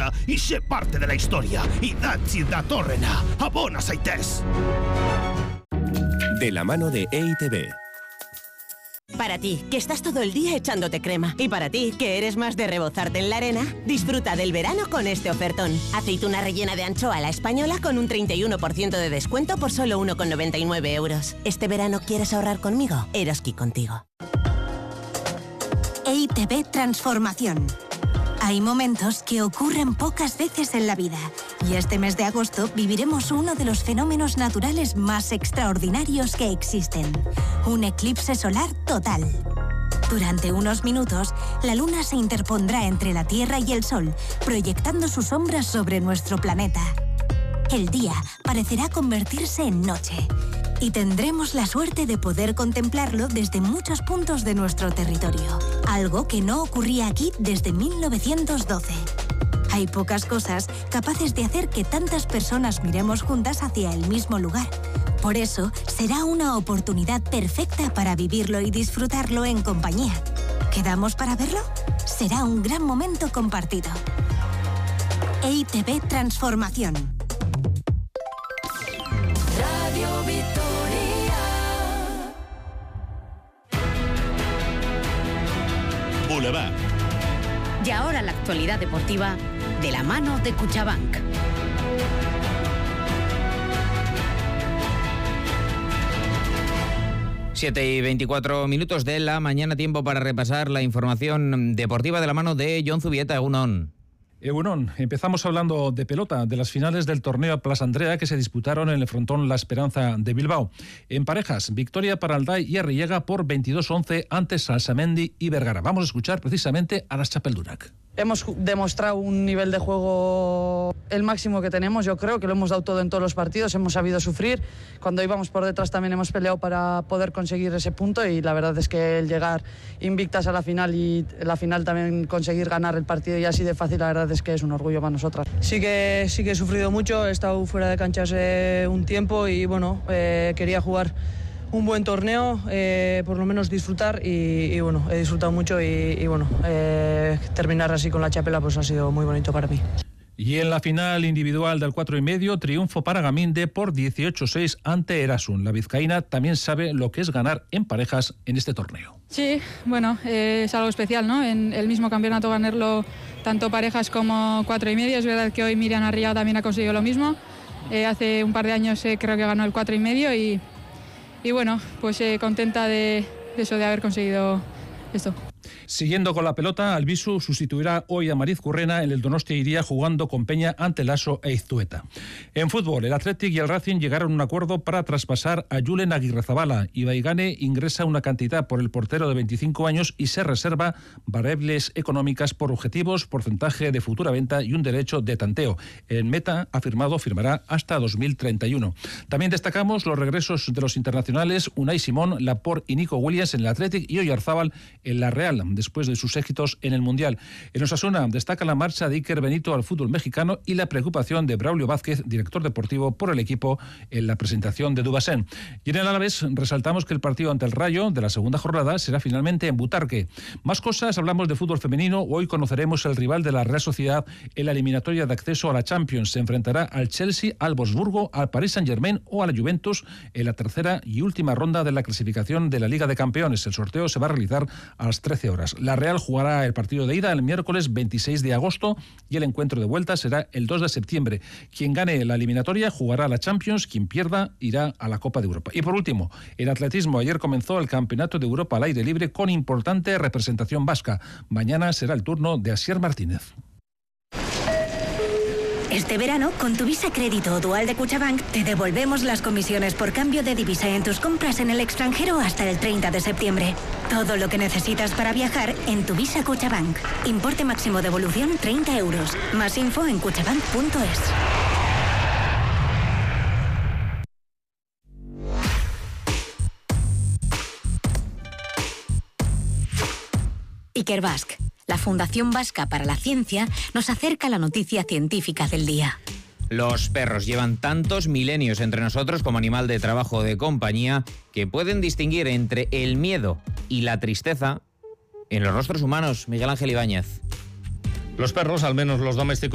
vida y sé parte de la historia. Idatzi datorrena. Abona zaitez. De la mano de EITB. Para ti, que estás todo el día echándote crema. Y para ti, que eres más de rebozarte en la arena, disfruta del verano con este ofertón. Aceituna rellena de anchoa a la española con un 31% de descuento por solo 1,99 euros. ¿Este verano quieres ahorrar conmigo? Eroski contigo. EITB Transformación. Hay momentos que ocurren pocas veces en la vida y este mes de agosto viviremos uno de los fenómenos naturales más extraordinarios que existen, un eclipse solar total. Durante unos minutos, la luna se interpondrá entre la Tierra y el Sol, proyectando sus sombras sobre nuestro planeta. El día parecerá convertirse en noche y tendremos la suerte de poder contemplarlo desde muchos puntos de nuestro territorio, algo que no ocurría aquí desde 1912. Hay pocas cosas capaces de hacer que tantas personas miremos juntas hacia el mismo lugar. Por eso, será una oportunidad perfecta para vivirlo y disfrutarlo en compañía. ¿Quedamos para verlo? Será un gran momento compartido. EITB Transformación. Radio Victoria. Boulevard. Y ahora la actualidad deportiva de la mano de Cuchabank. Siete y 24 minutos de la mañana, tiempo para repasar la información deportiva de la mano de Jon Zubieta. Egunon. Egunon, empezamos hablando de pelota, de las finales del torneo Plaza Andrea que se disputaron en el frontón La Esperanza de Bilbao. En parejas, victoria para Alday y Arrillaga por 22-11 ante Salsamendi y Vergara. Vamos a escuchar precisamente a las Txapelddunak. Hemos demostrado un nivel de juego el máximo que tenemos, yo creo que lo hemos dado todo en todos los partidos, hemos sabido sufrir, cuando íbamos por detrás también hemos peleado para poder conseguir ese punto y la verdad es que el llegar invictas a la final y la final también conseguir ganar el partido y así de fácil, la verdad es que es un orgullo para nosotras. Sí que he sufrido mucho, he estado fuera de canchas un tiempo y bueno, quería jugar un buen torneo, por lo menos disfrutar y bueno, he disfrutado mucho y bueno, terminar así con la chapela pues ha sido muy bonito para mí. Y en la final individual del 4,5, triunfo para Gaminde por 18-6 ante Erasun. La vizcaína también sabe lo que es ganar en parejas en este torneo. Sí, bueno, es algo especial, ¿no? En el mismo campeonato ganarlo tanto parejas como 4,5. Es verdad que hoy Miriam Arriaga también ha conseguido lo mismo. Hace un par de años creo que ganó el 4,5 y bueno, pues contenta de eso, de haber conseguido esto. Siguiendo con la pelota, Albisu sustituirá hoy a Mariz Currena en el Donostia Iría jugando con Peña ante Lasso e Iztueta. En fútbol, el Athletic y el Racing llegaron a un acuerdo para traspasar a Julen Aguirrezabala y Baigane ingresa una cantidad por el portero de 25 años y se reserva variables económicas por objetivos, porcentaje de futura venta y un derecho de tanteo. El Meta firmará hasta 2031. También destacamos los regresos de los internacionales Unai Simón, Laporte y Nico Williams en el Athletic y Oyarzábal en la Real, después de sus éxitos en el Mundial. En Osasuna destaca la marcha de Iker Benito al fútbol mexicano y la preocupación de Braulio Vázquez, director deportivo, por el equipo en la presentación de Dubasén. Y en el Alavés resaltamos que el partido ante el Rayo de la segunda jornada será finalmente en Butarque. Más cosas, hablamos de fútbol femenino. Hoy conoceremos el rival de la Real Sociedad en la eliminatoria de acceso a la Champions. Se enfrentará al Chelsea, al Wolfsburgo, al Paris Saint-Germain o a la Juventus en la tercera y última ronda de la clasificación de la Liga de Campeones. El sorteo se va a realizar a las 13 horas. La Real jugará el partido de ida el miércoles 26 de agosto y el encuentro de vuelta será el 2 de septiembre. Quien gane la eliminatoria jugará la Champions, quien pierda irá a la Copa de Europa. Y por último, en atletismo, ayer comenzó el Campeonato de Europa al aire libre con importante representación vasca. Mañana será el turno de Asier Martínez. Este verano, con tu Visa Crédito o Dual de Cuchabank, te devolvemos las comisiones por cambio de divisa en tus compras en el extranjero hasta el 30 de septiembre. Todo lo que necesitas para viajar en tu Visa Cuchabank. Importe máximo devolución 30 euros. Más info en cuchabank.es. Ikerbasque, la Fundación Vasca para la Ciencia, nos acerca a la noticia científica del día. Los perros llevan tantos milenios entre nosotros como animal de trabajo o de compañía que pueden distinguir entre el miedo y la tristeza en los rostros humanos. Miguel Ángel Ibáñez. Los perros, al menos los domésticos,